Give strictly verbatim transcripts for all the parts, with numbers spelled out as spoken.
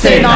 सेना।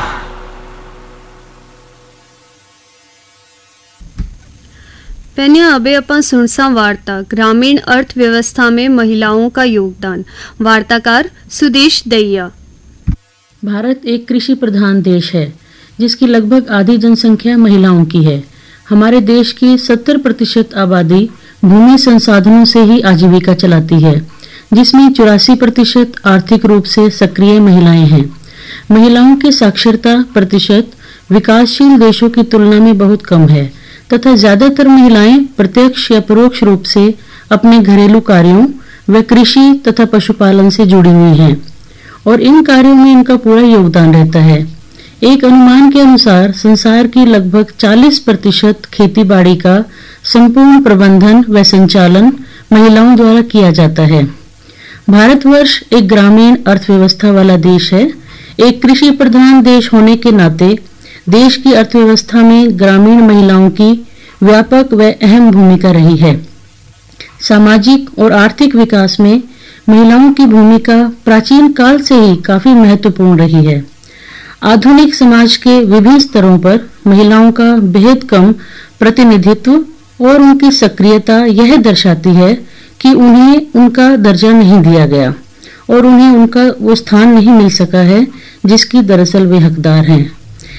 पहले अबे अपन सुनसा वार्ता ग्रामीण अर्थव्यवस्था में महिलाओं का योगदान। वार्ताकार सुदेश दैया। भारत एक कृषि प्रधान देश है जिसकी लगभग आधी जनसंख्या महिलाओं की है। हमारे देश की सत्तर प्रतिशत आबादी भूमि संसाधनों से ही आजीविका चलाती है, जिसमें चौरासी प्रतिशत आर्थिक रूप से सक्रिय महिलाएं हैं। महिलाओं की साक्षरता प्रतिशत विकासशील देशों की तुलना में बहुत कम है तथा ज्यादातर महिलाएं प्रत्यक्ष या परोक्ष रूप से अपने घरेलू कार्यों व कृषि तथा पशुपालन से जुड़ी हुई हैं और इन कार्यों में इनका पूरा योगदान रहता है। एक अनुमान के अनुसार संसार की लगभग चालीस प्रतिशत खेतीबाड़ी का संपूर्ण प्रबंधन व संचालन महिलाओं द्वारा किया जाता है। भारतवर्ष एक ग्रामीण अर्थव्यवस्था वाला देश है। एक कृषि प्रधान देश होने के नाते देश की अर्थव्यवस्था में ग्रामीण महिलाओं की व्यापक व अहम भूमिका रही है। सामाजिक और आर्थिक विकास में महिलाओं की भूमिका प्राचीन काल से ही काफी महत्वपूर्ण रही है। आधुनिक समाज के विभिन्न स्तरों पर महिलाओं का बेहद कम प्रतिनिधित्व और उनकी सक्रियता यह दर्शाती है कि उन्हें उनका दर्जा नहीं दिया गया और उन्हें उनका वो स्थान नहीं मिल सका है जिसकी दरअसल वे हकदार हैं।